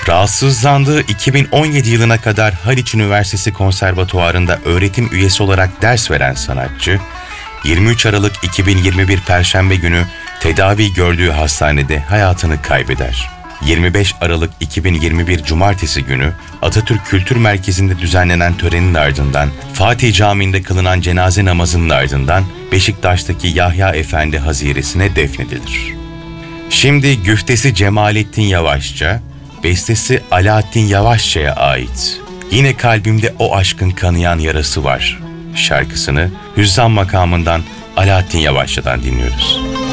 Rahatsızlandığı 2017 yılına kadar Haliç Üniversitesi Konservatuvarı'nda öğretim üyesi olarak ders veren sanatçı, 23 Aralık 2021 Perşembe günü tedavi gördüğü hastanede hayatını kaybeder. 25 Aralık 2021 Cumartesi günü Atatürk Kültür Merkezi'nde düzenlenen törenin ardından Fatih Camii'nde kılınan cenaze namazının ardından Beşiktaş'taki Yahya Efendi Haziresi'ne defnedilir. Şimdi güftesi Cemalettin Yavaşça, bestesi Alaaddin Yavaşça'ya ait "Yine Kalbimde O Aşkın Kanayan Yarası Var" şarkısını Hüzzam makamından Alaaddin Yavaşça'dan dinliyoruz.